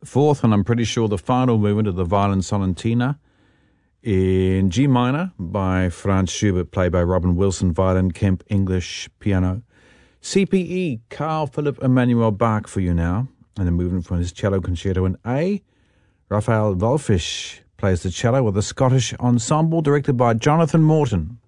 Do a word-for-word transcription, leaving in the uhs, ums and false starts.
Fourth, and I'm pretty sure the final movement of the Violin Sonatina in G minor by Franz Schubert, played by Robin Wilson, violin, Kemp, English, piano. C P E, Carl Philipp Emanuel Bach for you now, and a movement from his cello concerto in A. Raphael Wallfisch plays the cello with a Scottish ensemble directed by Jonathan Morton.